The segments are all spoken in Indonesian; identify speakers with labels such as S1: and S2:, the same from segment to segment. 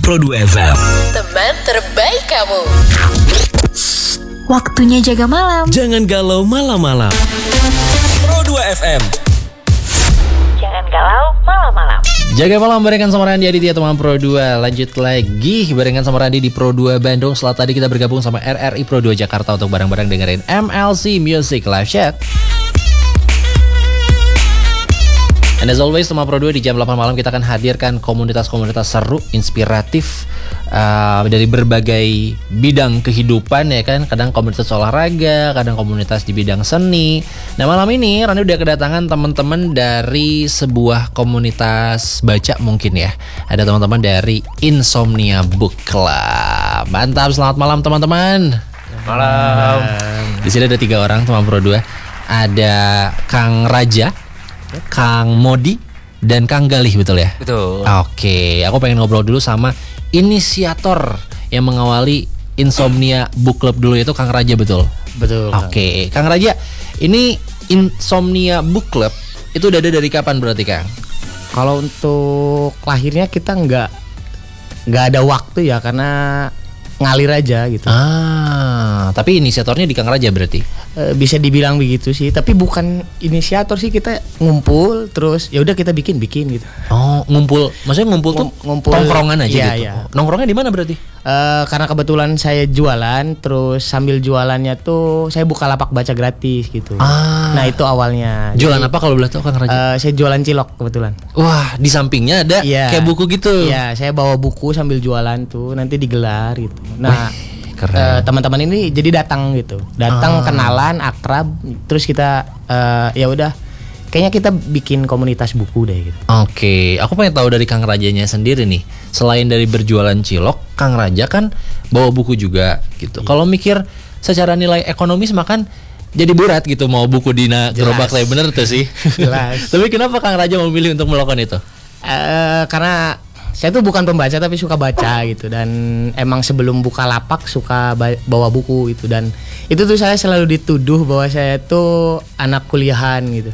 S1: Pro2 FM.
S2: Teman terbaik kamu.
S3: Waktunya jaga malam.
S1: Jangan galau malam-malam. Pro2 FM.
S2: Jangan galau malam-malam.
S4: Jaga malam barengan sama Randy Aditya teman Pro2. Lanjut lagi barengan sama Randy di Pro2 Bandung. Setelah tadi kita bergabung sama RRI Pro2 Jakarta untuk bareng-bareng dengerin MLC Music Live Chat. And as always teman Pro2 di jam 8 malam kita akan hadirkan komunitas-komunitas seru, inspiratif dari berbagai bidang kehidupan ya kan. Kadang komunitas olahraga, kadang komunitas di bidang seni. Nah malam ini Randy udah kedatangan teman-teman dari sebuah komunitas baca mungkin ya. Ada teman-teman dari Insomnia Book Club. Mantap, selamat malam teman-teman.
S5: Malam.
S4: Di sini ada 3 orang teman Pro2. Ada Kang Raja, Kang Modi, dan Kang Galih, betul ya?
S5: Betul.
S4: Oke, aku pengen ngobrol dulu sama inisiator yang mengawali Insomnia Book Club dulu, itu Kang Raja, betul?
S5: Betul.
S4: Oke, Kang Raja, ini Insomnia Book Club itu udah ada dari kapan berarti, Kang?
S5: Kalau untuk lahirnya kita nggak ada waktu ya, karena ngalir aja gitu.
S4: Tapi inisiatornya di Kang Raja berarti?
S5: Bisa dibilang begitu sih, tapi bukan inisiator sih, kita ngumpul terus ya udah kita bikin gitu.
S4: Oh, ngumpul. Maksudnya ngumpul tuh
S5: ngumpul
S4: tongkrongan aja
S5: iya,
S4: gitu.
S5: Iya.
S4: Nongkrongnya di mana berarti?
S5: Karena kebetulan saya jualan, terus sambil jualannya tuh saya buka lapak baca gratis gitu. Nah, itu awalnya.
S4: Jualan apa kalau boleh tahu Kang Raja?
S5: Saya jualan cilok kebetulan.
S4: Wah, di sampingnya ada kayak buku gitu.
S5: Iya, saya bawa buku sambil jualan tuh, nanti digelar gitu. Nah, teman-teman ini jadi datang gitu, kenalan, akrab, terus kita ya udah, kayaknya kita bikin komunitas buku deh gitu.
S4: Oke, aku pengen tahu dari Kang Rajanya sendiri nih. Selain dari berjualan cilok, Kang Raja kan bawa buku juga gitu. Kalau mikir secara nilai ekonomis makan jadi berat gitu mau buku di gerobak saya, bener tuh sih.
S5: Jelas.
S4: Tapi kenapa Kang Raja memilih untuk melakukan itu?
S5: Karena saya tuh bukan pembaca tapi suka baca gitu, dan emang sebelum buka lapak suka bawa buku gitu, dan itu tuh saya selalu dituduh bahwa saya tuh anak kuliahan gitu.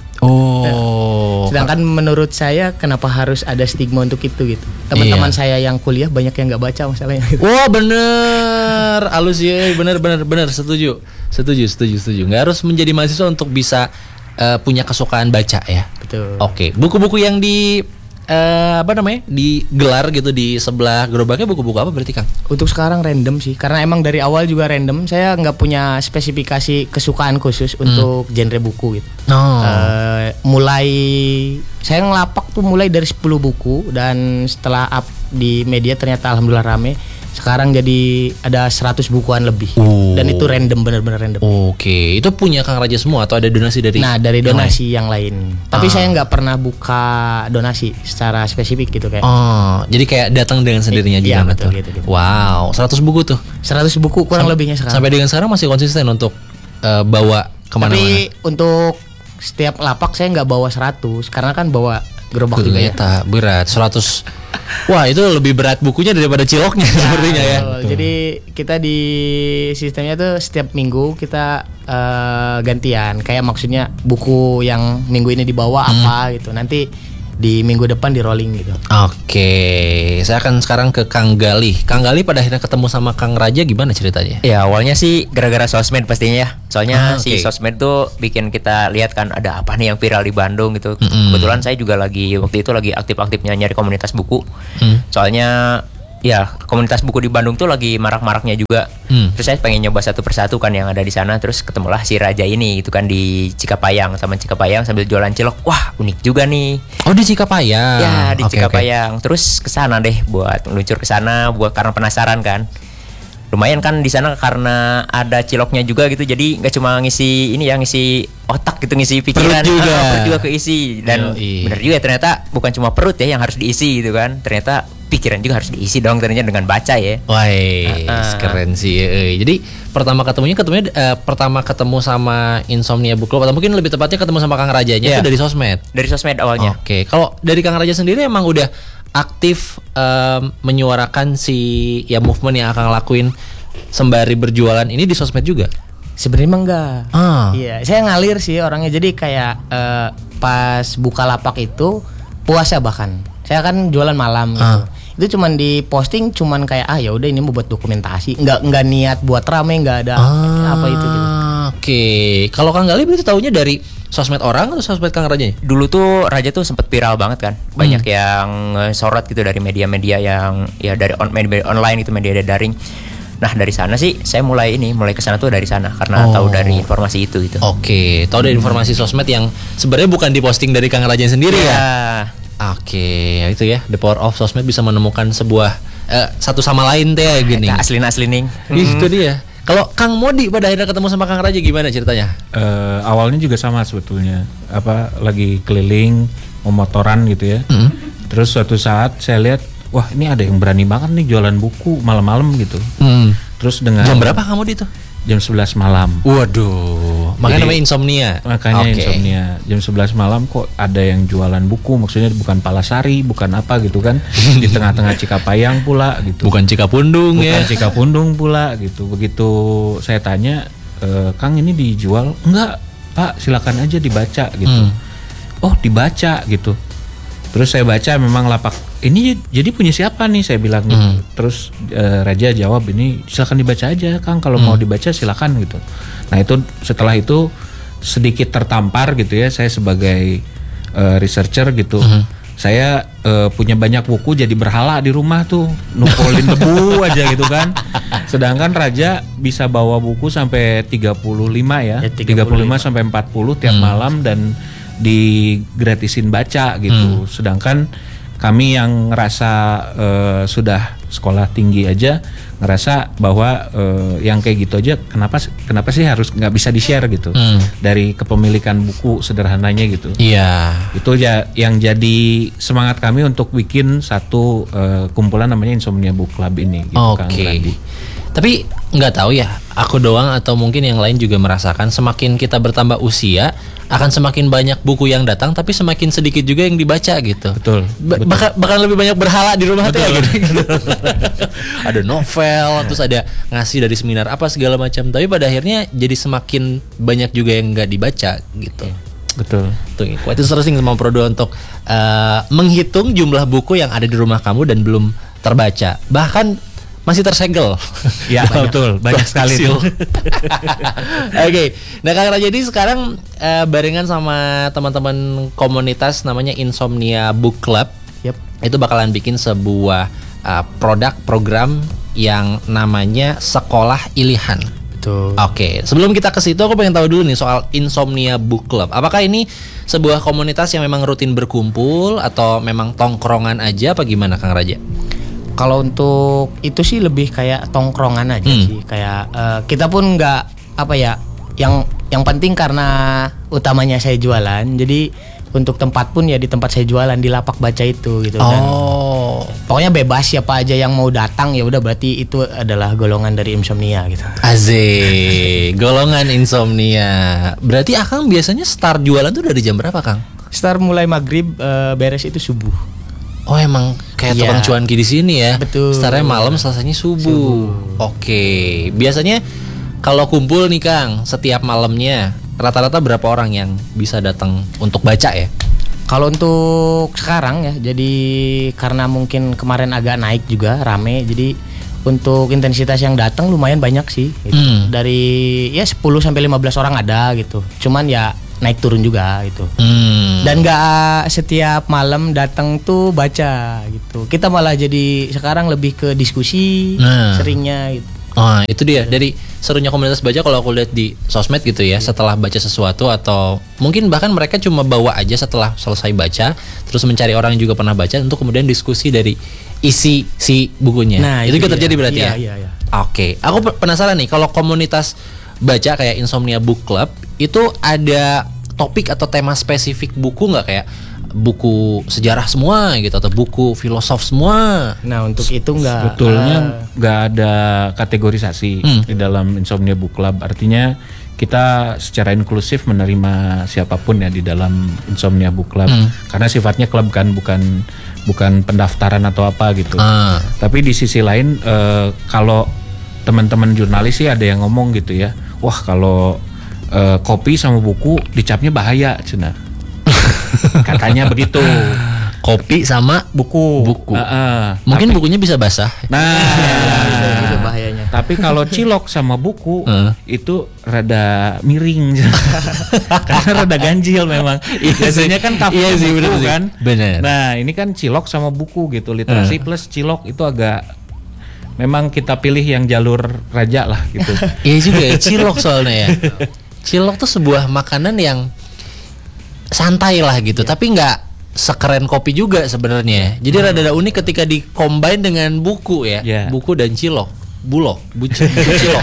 S5: Sedangkan menurut saya kenapa harus ada stigma untuk itu gitu. Teman-teman saya yang kuliah banyak yang nggak baca masalahnya gitu.
S4: Wah bener, halus ya, bener, setuju. Nggak harus menjadi mahasiswa untuk bisa punya kesukaan baca ya.
S5: Betul.
S4: Oke, buku-buku yang digelar gitu di sebelah gerobaknya buku-buku apa berarti Kang?
S5: Untuk sekarang random sih, karena emang dari awal juga random. Saya nggak punya spesifikasi kesukaan khusus untuk genre buku gitu. Mulai saya ngelapak tuh mulai dari 10 buku, dan setelah up di media ternyata alhamdulillah rame. Sekarang jadi ada 100 bukuan lebih. Dan itu random, bener-bener random.
S4: Oke, itu punya Kang Raja semua atau ada donasi dari?
S5: Nah, dari donasi yang lain. Tapi saya nggak pernah buka donasi secara spesifik gitu kayak.
S4: Jadi kayak datang dengan sendirinya
S5: iya,
S4: gimana
S5: betul,
S4: tuh?
S5: gitu.
S4: Wow, 100 buku tuh.
S5: 100 buku kurang lebihnya sekarang.
S4: Sampai dengan sekarang masih konsisten untuk bawa kemana-mana.
S5: Tapi untuk setiap lapak saya nggak bawa 100, karena kan bawa gerobak juga ya.
S4: Berat 100. Wah, itu lebih berat bukunya daripada ciloknya sepertinya ya.
S5: Jadi kita di sistemnya tuh setiap minggu kita gantian. Kayak maksudnya buku yang minggu ini dibawa apa gitu, nanti di minggu depan di rolling gitu.
S4: Oke, saya akan sekarang ke Kang Galih. Kang Galih pada akhirnya ketemu sama Kang Raja, gimana ceritanya?
S6: Ya awalnya sih gara-gara sosmed pastinya ya. Soalnya si sosmed tuh bikin kita lihat kan ada apa nih yang viral di Bandung gitu. Kebetulan saya juga waktu itu lagi aktif-aktifnya nyari komunitas buku. Soalnya ya komunitas buku di Bandung tuh lagi marak-maraknya juga. Terus saya pengen nyoba satu persatu kan yang ada di sana. Terus ketemulah si Raja ini gitu kan di Cikapayang, sama Cikapayang sambil jualan cilok. Wah unik juga nih.
S4: Oh di Cikapayang.
S6: Ya di Cikapayang. Terus kesana deh buat meluncur ke sana buat karena penasaran kan. Lumayan kan di sana karena ada ciloknya juga gitu, jadi nggak cuma ngisi ini ya, ngisi otak gitu, ngisi pikiran, perut juga keisi. Dan bener juga ternyata bukan cuma perut ya yang harus diisi gitu kan, ternyata pikiran juga harus diisi dong ternyata dengan baca ya.
S4: Wah, keren sih. Jadi pertama ketemu sama Insomnia Book Club, atau mungkin lebih tepatnya ketemu sama Kang Rajanya itu dari sosmed.
S6: Dari sosmed awalnya.
S4: Oke, kalau dari Kang Raja sendiri emang udah aktif menyuarakan si movement yang akan lakuin sembari berjualan ini di sosmed juga?
S5: Sebenarnya emang enggak. Iya, saya ngalir sih orangnya. Jadi kayak pas buka lapak itu puasa bahkan. Saya kan jualan malam gitu. Itu cuman diposting cuman kayak ya udah ini mau buat dokumentasi, nggak niat buat rame, nggak ada apa itu gitu.
S4: Oke, kalau Kang Gali berarti taunya dari sosmed orang atau sosmed Kang Raja?
S6: Dulu tuh Raja tuh sempet viral banget kan, banyak yang sorot gitu dari media-media yang ya dari media online itu, media daring. Nah dari sana sih saya mulai kesana tuh dari sana karena tahu dari informasi itu gitu.
S4: Oke, tahu dari informasi sosmed yang sebenarnya bukan diposting dari Kang Raja sendiri ya. Oke, itu ya the power of sosmed bisa menemukan sebuah satu sama lain teh gini.
S6: Asli nih.
S4: Itu dia. Kalau Kang Modi pada akhirnya ketemu sama Kang Raja gimana ceritanya?
S3: Awalnya juga sama sebetulnya. Lagi keliling memotoran gitu ya. Terus suatu saat saya lihat, wah ini ada yang berani banget nih jualan buku malam-malam gitu. Terus dengan
S4: jam berapa Kang Modi itu?
S3: Jam 11 malam.
S4: Waduh, makanya namanya insomnia.
S3: Makanya insomnia. Jam 11 malam kok ada yang jualan buku, maksudnya bukan Palasari, bukan apa gitu kan. Di tengah-tengah Cikapayang pula gitu.
S4: Bukan Cikapundung ya.
S3: Bukan Cikapundung pula gitu. Begitu saya tanya, Kang ini dijual? Enggak Pak, silakan aja dibaca gitu. Oh dibaca gitu. Terus saya baca memang lapak ini jadi punya siapa nih saya bilang gitu. Terus Raja jawab ini silakan dibaca aja Kang, kalau mau dibaca silakan gitu. Nah itu setelah itu sedikit tertampar gitu ya, saya sebagai researcher gitu. Saya punya banyak buku jadi berhala di rumah tuh, numpulin debu aja gitu kan. Sedangkan Raja bisa bawa buku sampai 35 ya 35 sampai 40 tiap malam dan digratisin baca gitu. Sedangkan kami yang ngerasa sudah sekolah tinggi aja ngerasa bahwa yang kayak gitu aja kenapa sih harus nggak bisa di-share gitu. Dari kepemilikan buku sederhananya gitu.
S4: Iya.
S3: Itu ya yang jadi semangat kami untuk bikin satu kumpulan namanya Insomnia Book Club ini gitu.
S4: Oke. Tapi nggak tahu ya, aku doang atau mungkin yang lain juga merasakan semakin kita bertambah usia akan semakin banyak buku yang datang, tapi semakin sedikit juga yang dibaca gitu.
S3: Betul.
S4: Bahkan lebih banyak berhala di rumah tuh ya, gitu. Ada novel, terus ada ngasih dari seminar apa segala macam. Tapi pada akhirnya jadi semakin banyak juga yang nggak dibaca gitu.
S3: Betul.
S4: Tuh, itu interesting sama Prodo untuk menghitung jumlah buku yang ada di rumah kamu dan belum terbaca. Bahkan masih tersegel.
S3: Ya betul, banyak sekali tuh.
S4: Oke, nah Kang Raja ini sekarang barengan sama teman-teman komunitas namanya Insomnia Book Club. Itu bakalan bikin sebuah produk program yang namanya Sekolah Ilihan.
S5: Betul.
S4: Oke, sebelum kita ke situ aku pengen tahu dulu nih soal Insomnia Book Club. Apakah ini sebuah komunitas yang memang rutin berkumpul atau memang tongkrongan aja apa gimana Kang Raja?
S5: Kalau untuk itu sih lebih kayak tongkrongan aja sih, kayak kita pun nggak yang penting karena utamanya saya jualan, jadi untuk tempat pun ya di tempat saya jualan di lapak baca itu gitu. Dan pokoknya bebas siapa aja yang mau datang ya udah, berarti itu adalah golongan dari insomnia gitu.
S4: Asik, golongan insomnia. Berarti Akang biasanya start jualan tuh dari jam berapa Kang?
S5: Start mulai maghrib, beres itu subuh.
S4: Oh emang kayak tukang cuanki di sini ya.
S5: Betul.
S4: Startnya malam, selesainya subuh. Oke. Biasanya kalau kumpul nih Kang, setiap malamnya rata-rata berapa orang yang bisa datang untuk baca ya?
S5: Kalau untuk sekarang ya, jadi karena mungkin kemarin agak naik juga rame, jadi untuk intensitas yang datang lumayan banyak sih. Gitu. Dari ya 10 sampai 15 orang ada gitu. Cuman ya naik turun juga gitu. Dan gak setiap malam datang tuh baca gitu. Kita malah jadi sekarang lebih ke diskusi seringnya gitu.
S4: Oh itu dia, dari serunya komunitas baca kalau aku lihat di sosmed gitu ya, setelah baca sesuatu atau mungkin bahkan mereka cuma bawa aja setelah selesai baca, terus mencari orang yang juga pernah baca untuk kemudian diskusi dari isi si bukunya. Nah itu juga terjadi berarti ya?
S5: Iya.
S4: Oke, aku penasaran nih, kalau komunitas baca kayak Insomnia Book Club itu ada topik atau tema spesifik buku nggak, kayak buku sejarah semua gitu atau buku filosof semua?
S5: Nah untuk itu nggak.
S3: Sebetulnya nggak ada kategorisasi di dalam Insomnia Book Club. Artinya kita secara inklusif menerima siapapun ya di dalam Insomnia Book Club. Karena sifatnya klub kan, bukan pendaftaran atau apa gitu. Tapi di sisi lain kalau teman-teman jurnalis sih ada yang ngomong gitu ya, wah kalau kopi sama buku dicapnya bahaya cina. Katanya begitu.
S4: Kopi sama
S3: buku.
S4: Mungkin bukunya bisa basah.
S5: Itu bahayanya.
S3: Tapi kalau cilok sama buku itu rada miring. Karena rada ganjil memang. Biasanya kan cover buku kan.
S4: Bener.
S3: Nah, ini kan cilok sama buku gitu. Literasi plus cilok itu agak memang kita pilih yang jalur raja lah gitu.
S4: Iya juga ya, cilok soalnya ya. Cilok tuh sebuah makanan yang santai lah gitu, tapi nggak sekeren kopi juga sebenarnya. Jadi rada unik ketika di-combine dengan buku ya. Buku dan cilok. Cilok.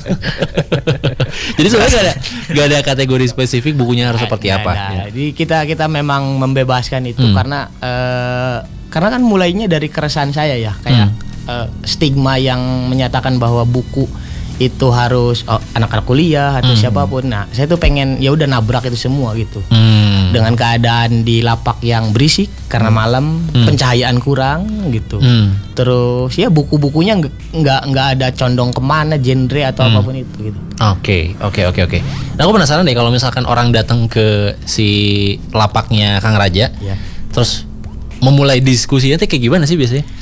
S4: Jadi sebenarnya gak ada kategori spesifik bukunya harus seperti apa.
S5: Jadi kita memang membebaskan itu karena kan mulainya dari keresahan saya ya, kayak stigma yang menyatakan bahwa buku itu harus anak-anak kuliah atau siapapun. Nah, saya tuh pengen ya udah nabrak itu semua gitu. Dengan keadaan di lapak yang berisik karena malam, pencahayaan kurang gitu. Terus ya buku-bukunya nggak ada condong kemana genre atau apapun itu gitu.
S4: Oke. Nah, aku penasaran deh kalau misalkan orang datang ke si lapaknya Kang Raja, terus memulai diskusinya tuh kayak gimana sih biasanya?